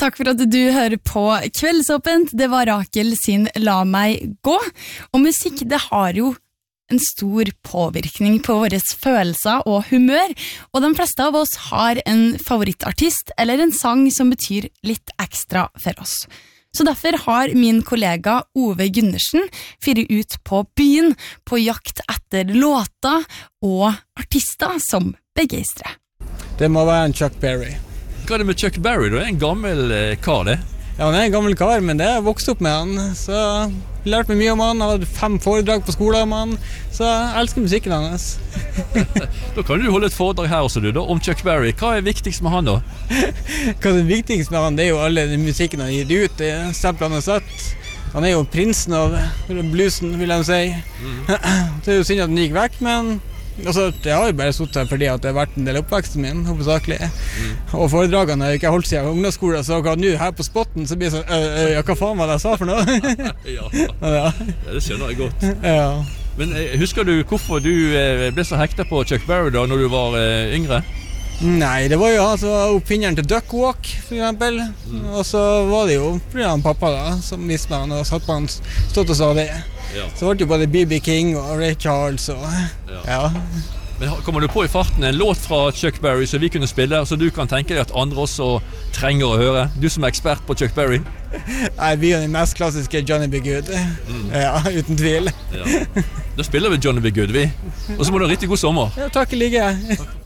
takk for at du hører på Kveldsåpent. Det var Rakel sin La meg gå. Og musikk, det har jo en stor påvirkning på våre følelser og humør, og de fleste av oss har en favorittartist eller en sang som betyr litt ekstra for oss. Så derfor har min kollega Ove Gundersen fyrt ut på byen på jakt etter låter og artister som begeistrer. Det må være en Chuck Berry. Hva det med Chuck Berry? Du en gammel kar, det? Ja, han en gammel kar, men det har vokst opp med han, så jeg lærte meg mye om han, hadde 5 foredrag på skolen om han, så jeg elsker musikken hans. Da kan du holde et foredrag her også, du, da, om Chuck Berry. Hva viktigst med han, da? Hva det viktigste med han, det jo alle den musikken han gir ut, det stemplet han har satt. Han jo prinsen av bluesen, vil jeg si. Det jo synd at han gikk vekk, men altså, jeg har jo bare suttet her fordi at det har vært en del oppveksten min, hovedsakelig. Og foredragene har jeg ikke holdt siden ungdomsskolen, så akkurat nå her på spotten så blir det sånn, hva faen var det jeg sa for noe? Ja, det skjønner jeg godt. Ja. Men husker du hvorfor du ble så hektet på Chuck Berry da når du var yngre? Nei, det var jo han som var oppfinneren til Duck Walk, for eksempel. Og så var det jo han pappa da, som viste meg han og satt på han stått og sa det. Ja. Så var det jo både B.B. King og Ray Charles og ja. Men kommer du på i farten en låt fra Chuck Berry som vi kunne spille, så du kan tenke deg at andre også trenger å høre? Du som er ekspert på Chuck Berry? Nei, vi er den mest klassiske Johnny B. Good. Ja, uten tvil. Ja. Da spiller vi Johnny B. Good, vi. Og så må du ha riktig god sommer. Ja, takk i like.